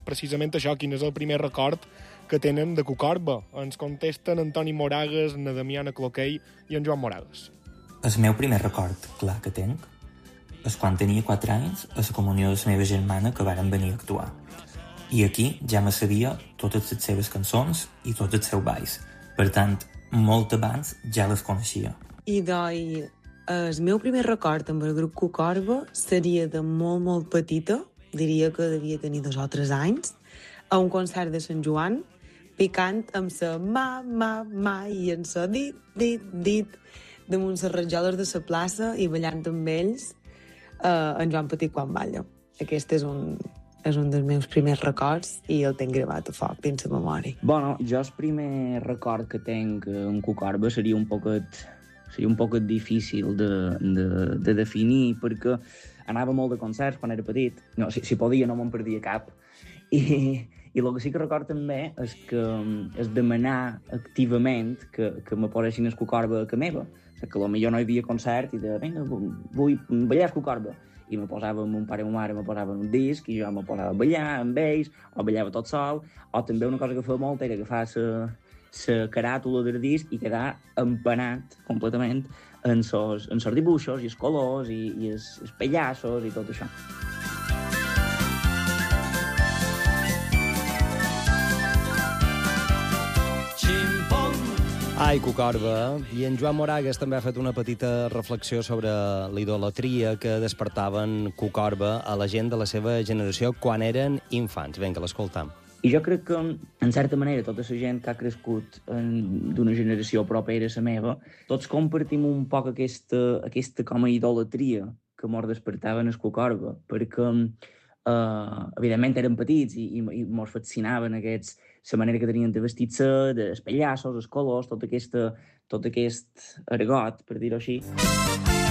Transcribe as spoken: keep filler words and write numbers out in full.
precisament això, quin és el primer record que tenen de Cucorba. Ens contesten Antoni Moragues, na Damiana Cloquei i en Joan Moragues. El meu primer record, clar que tenc, és quan tenia quatre anys a la comunió de la meva germana que varen venir a actuar. I aquí ja me sabia totes les seves cançons i tots els seus balls. Per tant, molt abans ja les coneixia. I doi, el meu primer record amb el grup Cucorba seria de molt, molt petita, diria que devia tenir dos o tres anys, a un concert de Sant Joan, picant amb sa ma, ma, ma i en sa dit, dit, dit, damunt les rajoles de la plaça i ballant amb ells eh, en Joan Petit quan balla. Aquest és un, és un dels meus primers records i el tenc gravat a foc dins la memòria. Bueno, jo el primer record que tenc en Cucorba seria un poquet, seria un poquet difícil de, de, de definir, perquè anava molt de concerts quan era petit. No, si, si podia no me'n perdia cap. I, i el que sí que record també és que és demanar activament que, que me posessin el Cucorba a casa meva. O sigui, que potser no hi havia concert i de, vinga, vull ballar el Cucorba. I me posava amb un pare i una mare, me posaven un disc i jo me posava a ballar amb ells, o ballava tot sol, o també una cosa que feia molt era agafar la caràtula del disc i quedar empanat completament en sos, en sos dibuixos i els colors i, i els, els pallassos i tot això. Ai, Cucorba. I en Joan Moragues també ha fet una petita reflexió sobre la idolatria que despertaven Cucorba a la gent de la seva generació quan eren infants. Vinga, l'escoltam. I jo crec que, en certa manera, tota la gent que ha crescut d'una generació propera a la meva, tots compartim un poc aquesta, aquesta com a idolatria que mos despertaven el Cucorba, perquè, eh, evidentment, érem petits i, i, i mos fascinaven aquests, la manera que tenien de vestir-se, els pallassos, els colors, tot, aquesta, tot aquest argot, per dir-ho així.